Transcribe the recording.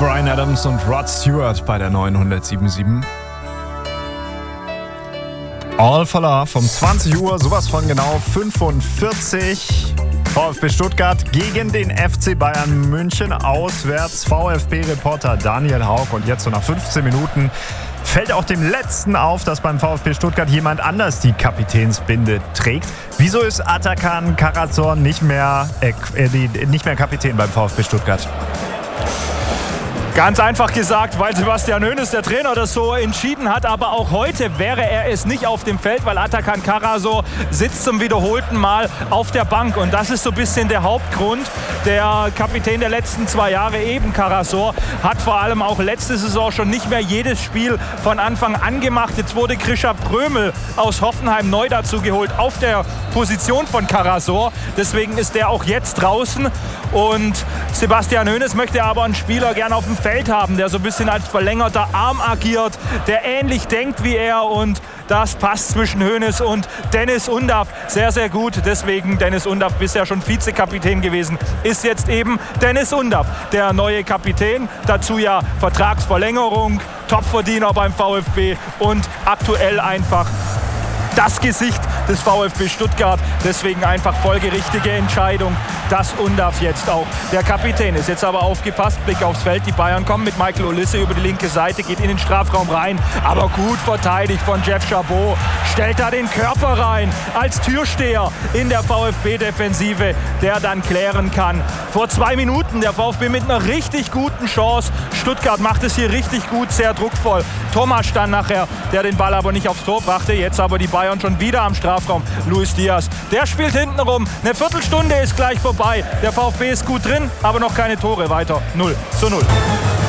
Bryan Adams und Rod Stewart bei der 907.7. All for Love um 20 Uhr, sowas von genau 45. VfB Stuttgart gegen den FC Bayern München auswärts. VfB-Reporter Daniel Hauck. Und jetzt so nach 15 Minuten fällt auch dem Letzten auf, dass beim VfB Stuttgart jemand anders die Kapitänsbinde trägt. Wieso ist Atakan Karasor nicht mehr Kapitän beim VfB Stuttgart? Ganz einfach gesagt, weil Sebastian Hoeneß, der Trainer, das so entschieden hat. Aber auch heute wäre er es nicht auf dem Feld, weil Atakan Karasor sitzt zum wiederholten Mal auf der Bank. Und das ist so ein bisschen der Hauptgrund. Der Kapitän der letzten 2 Jahre, eben Karasor, hat vor allem auch letzte Saison schon nicht mehr jedes Spiel von Anfang an gemacht. Jetzt wurde Krischer Prömel aus Hoffenheim neu dazu geholt auf der Position von Karasor. Deswegen ist der auch jetzt draußen. Und Sebastian Hoeneß möchte aber einen Spieler gerne auf dem Feld haben, der so ein bisschen als verlängerter Arm agiert, der ähnlich denkt wie er, und das passt zwischen Hoeneß und Deniz Undav sehr, sehr gut. Deswegen Deniz Undav, bisher schon Vizekapitän gewesen, ist jetzt eben Deniz Undav der neue Kapitän. Dazu ja Vertragsverlängerung, Topverdiener beim VfB und aktuell einfach das Gesicht des VfB Stuttgart. Deswegen einfach folgerichtige Entscheidung, dass Undav jetzt auch der Kapitän ist. Jetzt aber aufgepasst, Blick aufs Feld. Die Bayern kommen mit Michael Olisse über die linke Seite, geht in den Strafraum rein. Aber gut verteidigt von Jeff Chabot. Stellt da den Körper rein als Türsteher in der VfB-Defensive, der dann klären kann. Vor 2 Minuten der VfB mit einer richtig guten Chance. Stuttgart macht es hier richtig gut, sehr druckvoll. Thomas dann nachher, der den Ball aber nicht aufs Tor brachte. Jetzt aber die Bayern schon wieder am Strafraum. Luis Diaz, der spielt hinten rum. Eine Viertelstunde ist gleich vorbei. Der VfB ist gut drin, aber noch keine Tore. Weiter 0:0.